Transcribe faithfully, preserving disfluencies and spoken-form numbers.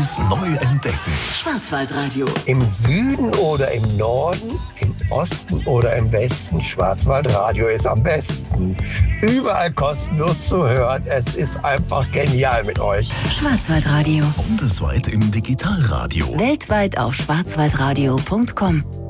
Neues neu entdecken. Schwarzwaldradio. Im Süden oder im Norden, im Osten oder im Westen, Schwarzwaldradio ist am besten. Überall kostenlos zu hören. Es ist einfach genial mit euch. Schwarzwaldradio. Bundesweit im Digitalradio. Weltweit auf schwarzwaldradio punkt com.